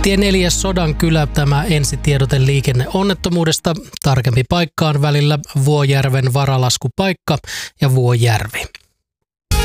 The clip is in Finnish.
Tie 4 Sodankylä, tämä ensitiedote liikenneonnettomuudesta. Tarkempi paikka on välillä Vuojärven varalaskupaikka ja Vuojärvi.